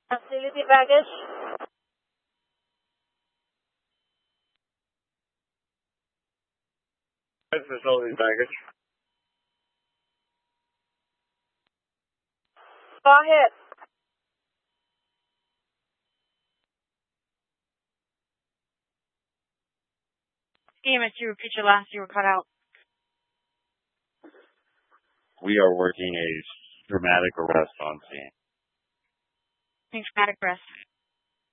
Facility baggage. Facility baggage. Go ahead. Amos, you repeat your last, you were cut out. We are working a dramatic arrest on scene. Dramatic arrest.